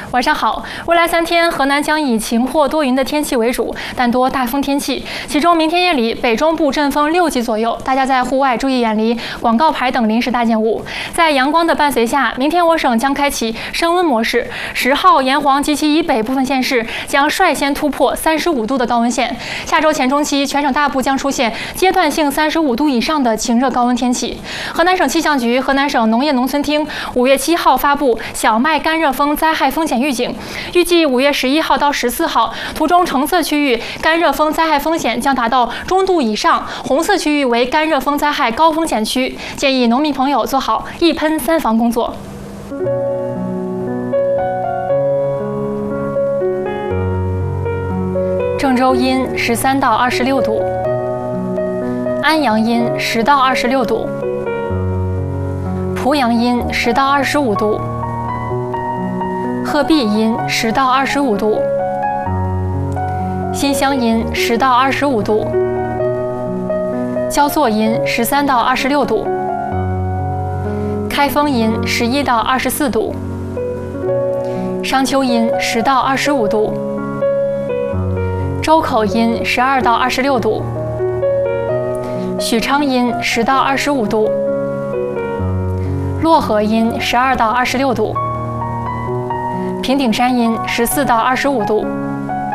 晚上好，未来3天，河南将以晴或多云的天气为主，但多大风天气。其中，明天夜里北中部阵风6级左右，大家在户外注意远离广告牌等临时搭建物。在阳光的伴随下，明天我省将开启升温模式，10号炎黄及其以北部分县市将率先突破35度的高温线。下周前中期，全省大部将出现阶段性35度以上的晴热高温天气。河南省气象局、河南省农业农村厅5月7号发布小麦干热风灾害风险预警，预计5月11号到14号，图中橙色区域干热风灾害风险将达到中度以上，红色区域为干热风灾害高风险区，建议农民朋友做好1喷3防工作。郑州阴13到26度，安阳阴10到26度，濮阳阴10到25度，鹤壁阴10到25度，新乡阴10到25度，焦作阴13到26度，开封阴11到24度，商丘阴10到25度，周口阴12到26度，许昌阴10到25度，漯河阴12到26度，平顶山阴14到25度。